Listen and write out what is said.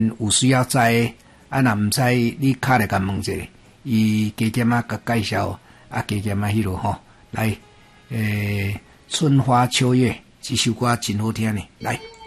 有需要知的，啊，若毋知你敲来甲问一下，伊加减啊甲介绍，啊加减啊迄落吼，来，春花秋月这首歌真好听呢，来。